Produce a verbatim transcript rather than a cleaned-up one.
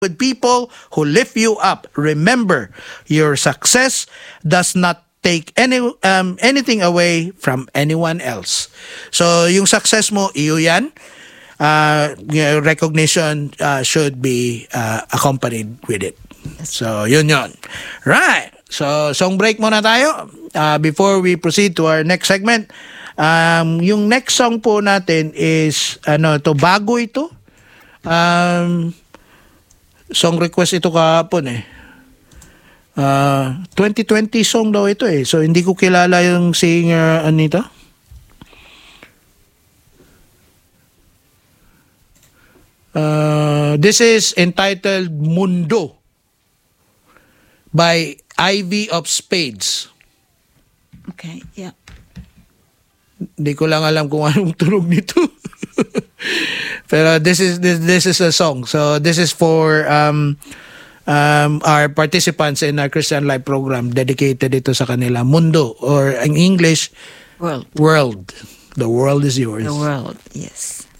with people who lift you up. Remember, your success does not take any um, anything away from anyone else. So, yung success mo, iyo yan. Uh, yung recognition uh, should be uh, accompanied with it. So, yun yun. Right. So, song break muna tayo uh, before we proceed to our next segment. Um, yung next song po natin is, ano, to bago ito. Um, song request ito kahapon eh. Uh, twenty twenty song daw ito eh. So, hindi ko kilala yung singer, Anita. Uh, this is entitled Mundo by Ivy of Spades. Okay, yeah. Hindi ko lang alam kung anong tunog nito. Pero this is this, this is a song. So this is for um um our participants in our Christian Life program. Dedicated ito sa kanila. Mundo, or in English, World. World. The world is yours. The world, yes.